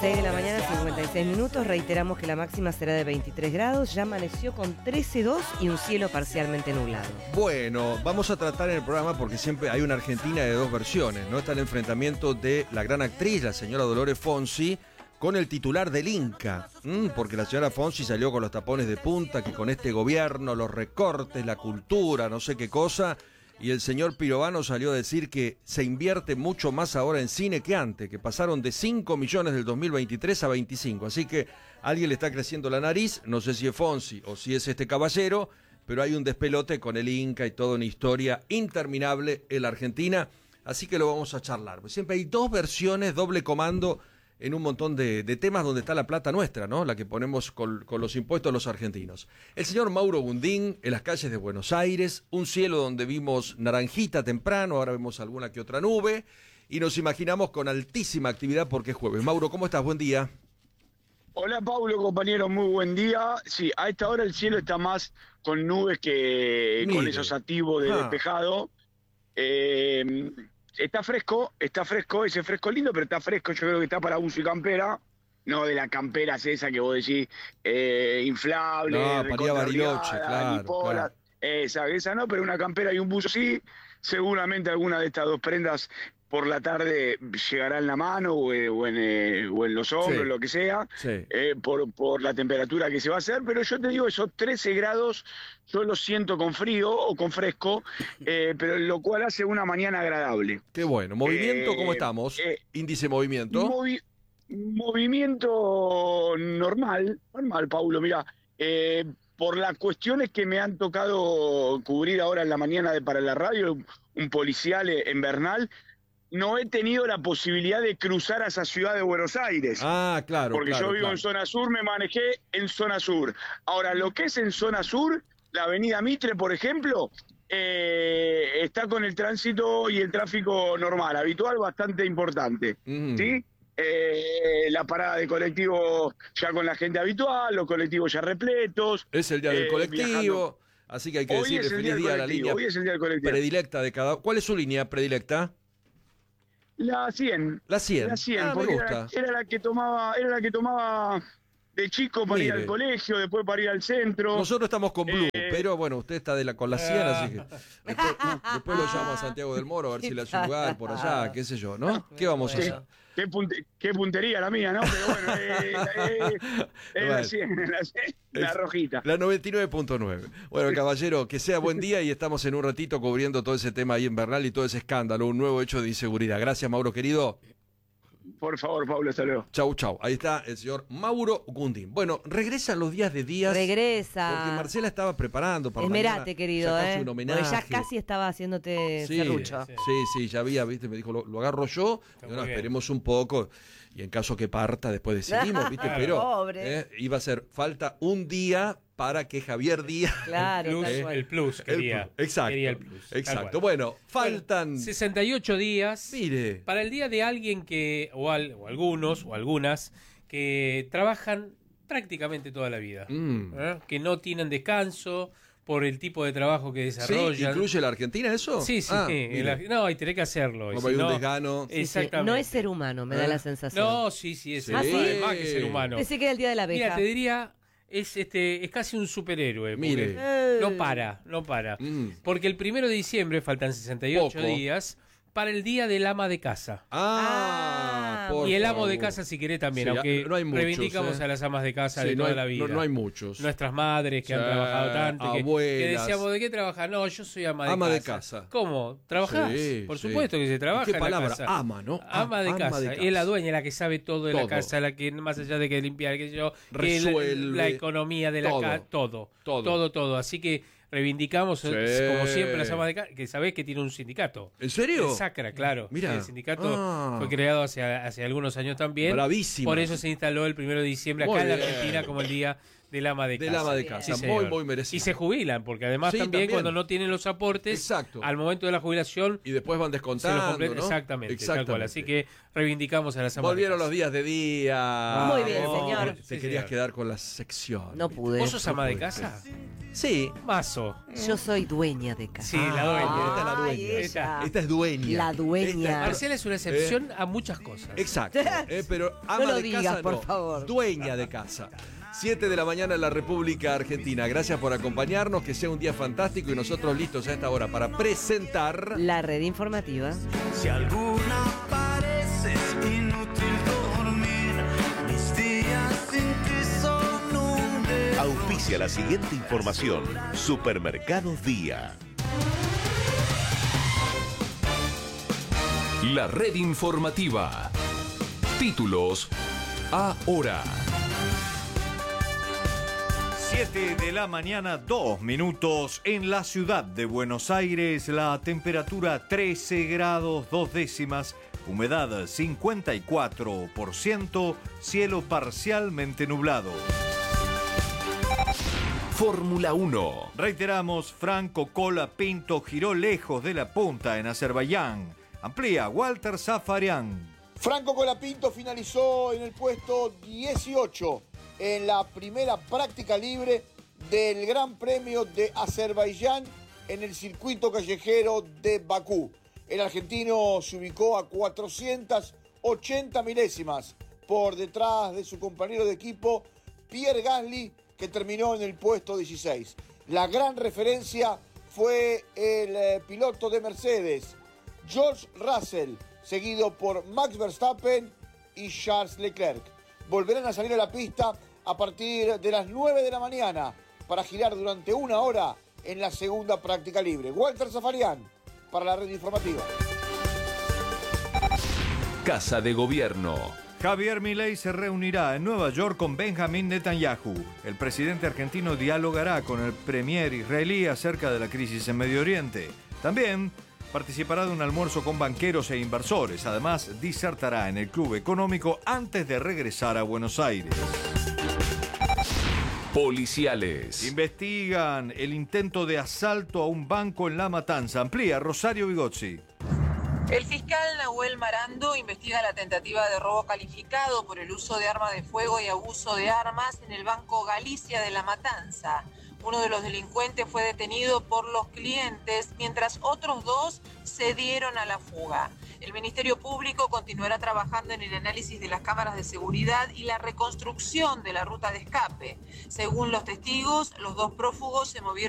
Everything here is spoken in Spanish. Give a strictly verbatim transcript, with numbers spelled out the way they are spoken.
seis de la mañana, cincuenta y seis minutos. Reiteramos que la máxima será de veintitrés grados. Ya amaneció con trece coma dos y un cielo parcialmente nublado. Bueno, vamos a tratar en el programa porque siempre hay una Argentina de dos versiones, ¿no? Está el enfrentamiento de la gran actriz, la señora Dolores Fonsi, con el titular del Inca, ¿m? Porque la señora Fonsi salió con los tapones de punta, que con este gobierno, los recortes, la cultura, no sé qué cosa, y el señor Pirovano salió a decir que se invierte mucho más ahora en cine que antes, que pasaron de cinco millones del dos mil veintitrés a veinticinco, así que a alguien le está creciendo la nariz, no sé si es Fonsi o si es este caballero, pero hay un despelote con el Inca y toda una historia interminable en la Argentina, así que lo vamos a charlar. Pues siempre hay dos versiones, doble comando en un montón de, de temas donde está la plata nuestra, ¿no? La que ponemos con, con los impuestos los argentinos. El señor Mauro Gundín, en las calles de Buenos Aires, un cielo donde vimos naranjita temprano, ahora vemos alguna que otra nube, y nos imaginamos con altísima actividad porque es jueves. Mauro, ¿cómo estás? Buen día. Hola Paulo, compañero, muy buen día. Sí, a esta hora el cielo está más con nubes que Mire. con esos activos de Ah. despejado. Eh, está fresco, está fresco, ese fresco lindo, pero está fresco, yo creo que está para uso y campera. No de las camperas esa que vos decís, eh, inflable, No, para ir a recontra Bariloche, holgada, claro, lipola. claro. Esa, esa no, pero una campera y un buzo sí. Seguramente alguna de estas dos prendas por la tarde llegará en la mano o, eh, o, en, eh, o en los hombros, Sí. lo que sea, Sí. eh, por, por la temperatura que se va a hacer, pero yo te digo, esos trece grados yo los siento con frío o con fresco, eh, pero lo cual hace una mañana agradable. Qué bueno. ¿Movimiento Eh, cómo estamos? eh, Índice movimiento. Movi- movimiento normal, normal, Paulo, mira, eh, por las cuestiones que me han tocado cubrir ahora en la mañana de para la radio, un, un policial en Bernal, no he tenido la posibilidad de cruzar a esa ciudad de Buenos Aires. Ah, claro, Porque claro, yo vivo claro. en zona sur, me manejé en zona sur. Ahora, lo que es en zona sur, la avenida Mitre, por ejemplo, eh, está con el tránsito y el tráfico normal, habitual, bastante importante. Mm. ¿Sí? Eh, la parada de colectivo ya con la gente habitual, los colectivos ya repletos. Es el día del eh, colectivo, viajando. así que hay que Hoy decirle es el feliz día del día a la colectivo, línea hoy es el día del colectivo. predilecta de cada... ¿Cuál es su línea predilecta? La cien. La cien. La cien, Ah, me porque gusta. Era, era la que tomaba, era la que tomaba de chico para ir Mire. al colegio, después para ir al centro. Nosotros estamos con Blue, Eh, pero bueno, usted está de la, con la cien, así que después, uh, después lo llamo a Santiago del Moro a ver si le hace un lugar por allá, qué sé yo, ¿no? ¿Qué vamos a Qué, hacer? qué punte- qué puntería la mía, ¿no? Pero bueno, eh, eh, es Bueno. la cien, la, cien, la Es- rojita. La noventa y nueve punto nueve. Bueno, caballero, que sea buen día y estamos en un ratito cubriendo todo ese tema ahí en Bernal y todo ese escándalo, un nuevo hecho de inseguridad. Gracias, Mauro, querido. Por favor, Pablo, hasta luego. Chau, chau. Ahí está el señor Mauro Gundín. Bueno, regresan los días de días. Regresa. Porque Marcela estaba preparando para Esmerate, mañana querido, sacarse ¿eh? un Porque homenaje. ya casi estaba haciéndote Sí, serrucho. sí, sí, ya había, viste, me dijo, lo, lo agarro yo, y bueno, muy bien. esperemos un poco, y en caso que parta, después decidimos, viste, Claro. pero Pobre. eh, iba a ser falta un día para que Javier Díaz... Claro, el plus, tal cual. el plus El quería. plus, exacto, quería el plus, tal exacto. cual. Bueno, faltan... Bueno, sesenta y ocho días Mire. para el día de alguien que, o, al- o algunos, o algunas, que trabajan prácticamente toda la vida. Mm. ¿eh? Que no tienen descanso por el tipo de trabajo que ¿Sí? desarrollan. ¿Incluye la Argentina eso? Sí, sí. Ah, el- mire. no, y tenés que hacerlo. y Como si hay un no- desgano. Sí, sí. Exactamente. No es ser humano, me da ¿Eh? la sensación. No, sí, sí, es Sí. ser ¿Ah, sí? humano, es más que ser humano. Pensé que era el día de la abeja. Mira, te diría, es este, es casi un superhéroe. porque Mire. Eh. No para, no para. Mm. Porque el primero de diciembre faltan sesenta y ocho Poco. días para el día del ama de casa. Ah, Ah, por Y el amo favor. de casa, si querés, también, Sí, aunque no hay muchos, reivindicamos ¿eh? a las amas de casa Sí, de no toda hay- la vida. no- no hay muchos. Nuestras madres que Sí, han trabajado tanto, que, abuelas. que decíamos, ¿de qué trabajan? No, yo soy ama de Ama casa. de casa. ¿Cómo? ¿Trabajás? Sí, Por sí. supuesto que se trabaja ¿Qué en la palabra? casa. Ama, ¿no? Ama de Ama casa. de casa. Es la dueña, la que sabe todo de Todo. la casa, la que más allá de que limpiar, que yo, que la- Resuelve. la economía de la Todo. casa, todo, Todo. todo, todo. Así que reivindicamos, Sí. como siempre, las amas de casa, que sabés que tiene un sindicato. ¿En serio? El Sacra, claro. Mira. El sindicato Ah. fue creado hace, hace algunos años también. Bravísimo. Por eso se instaló el primero de diciembre Muy acá en la bien. Argentina como el Día del ama de casa. Del ama de casa, Sí, muy, señor. muy merecido. Y se jubilan, porque además Sí, también, también. cuando no tienen los aportes, Exacto. al momento de la jubilación, Y después van se los descontando, completan. ¿no? Exactamente, Exactamente. tal cual. Así que reivindicamos a las amas Volvieron de los casa. días de día. Muy bien, Oh, señor. Te Sí, querías señor. quedar con la sección. No pude. ¿Vos sos No ama de pude. casa? Sí. Mazo. Yo soy dueña de casa. Sí, la dueña. Ah, esta es la Ay, dueña. ella. Esta es dueña. La dueña. Esta- Marcela es una excepción a muchas cosas. Exacto. eh, pero ama No lo de digas, casa por no. favor. Dueña de casa. siete de la mañana en la República Argentina. Gracias por acompañarnos, que sea un día fantástico y nosotros listos a esta hora para presentar... La red informativa. Si alguna pareces inútil dormir, mis días sin ti son un desorden. Auspicia la siguiente información. Supermercados Día. La red informativa. Títulos ahora. siete de la mañana, dos minutos. En la ciudad de Buenos Aires, la temperatura trece grados dos décimas, humedad cincuenta y cuatro por ciento, cielo parcialmente nublado. Fórmula uno. Reiteramos, Franco Colapinto giró lejos de la punta en Azerbaiyán. Amplía Walter Zafarian. Franco Colapinto finalizó en el puesto dieciocho en la primera práctica libre del Gran Premio de Azerbaiyán en el circuito callejero de Bakú. El argentino se ubicó a cuatrocientas ochenta milésimas por detrás de su compañero de equipo Pierre Gasly, que terminó en el puesto dieciséis. La gran referencia fue el eh, piloto de Mercedes, George Russell, seguido por Max Verstappen y Charles Leclerc. Volverán a salir a la pista a partir de las nueve de la mañana para girar durante una hora en la segunda práctica libre. Walter Zafarian para la red informativa. Casa de Gobierno. Javier Milei se reunirá en Nueva York con Benjamín Netanyahu. El presidente argentino dialogará con el premier israelí acerca de la crisis en Medio Oriente. También participará de un almuerzo con banqueros e inversores. Además, disertará en el Club Económico antes de regresar a Buenos Aires. Policiales. Investigan el intento de asalto a un banco en La Matanza. Amplía Rosario Bigozzi. El fiscal Nahuel Marando investiga la tentativa de robo calificado por el uso de armas de fuego y abuso de armas en el Banco Galicia de La Matanza. Uno de los delincuentes fue detenido por los clientes, mientras otros dos se dieron a la fuga. El Ministerio Público continuará trabajando en el análisis de las cámaras de seguridad y la reconstrucción de la ruta de escape. Según los testigos, los dos prófugos se movieron